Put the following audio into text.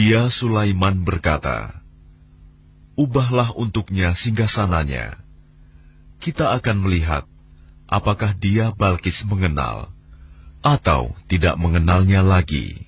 Dia Sulaiman berkata, "Ubahlah untuknya singgasananya. Kita akan melihat apakah dia Balkis mengenal atau tidak mengenalnya lagi."